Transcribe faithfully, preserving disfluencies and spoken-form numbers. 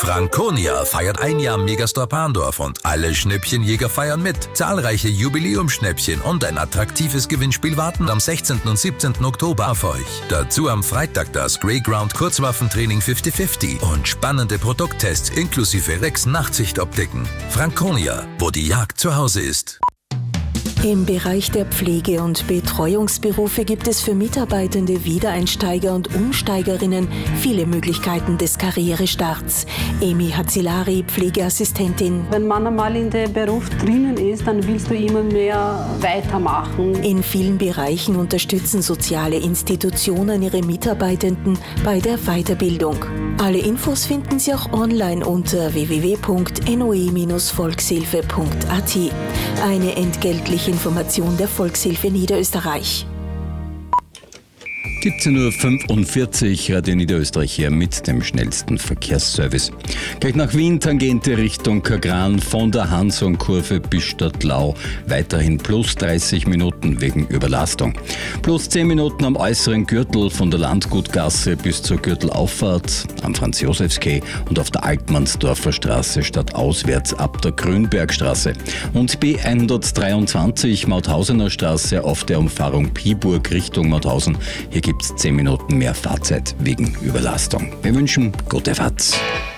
Franconia feiert ein Jahr Megastore Parndorf und alle Schnäppchenjäger feiern mit. Zahlreiche Jubiläumsschnäppchen und ein attraktives Gewinnspiel warten am sechzehnten und siebzehnten Oktober auf euch. Dazu am Freitag das Greyground Kurzwaffentraining fünfzig fünfzig und spannende Produkttests inklusive Rex Nachtsichtoptiken. Franconia, wo die Jagd zu Hause ist. Im Bereich der Pflege- und Betreuungsberufe gibt es für Mitarbeitende, Wiedereinsteiger und Umsteigerinnen viele Möglichkeiten des Karrierestarts. Emi Hazilari, Pflegeassistentin. Wenn man einmal in dem Beruf drinnen ist, dann willst du immer mehr weitermachen. In vielen Bereichen unterstützen soziale Institutionen ihre Mitarbeitenden bei der Weiterbildung. Alle Infos finden Sie auch online unter w w w punkt n o e Bindestrich volkshilfe punkt a t. Eine entgeltliche Information der Volkshilfe Niederösterreich. siebzehn Uhr fünfundvierzig, Radio Niederösterreich hier mit dem schnellsten Verkehrsservice. Gleich nach Wien, Tangente Richtung Kagran, von der Hansonkurve bis Stadtlau. Weiterhin plus dreißig Minuten wegen Überlastung. Plus zehn Minuten am äußeren Gürtel von der Landgutgasse bis zur Gürtelauffahrt, am Franz-Josefs-Quai und auf der Altmannsdorfer Straße stadtauswärts ab der Grünbergstraße. Und B hundertdreiundzwanzig Mauthausener Straße auf der Umfahrung Piburg Richtung Mauthausen. Hier gibt es zehn Minuten mehr Fahrzeit wegen Überlastung. Wir wünschen gute Fahrt.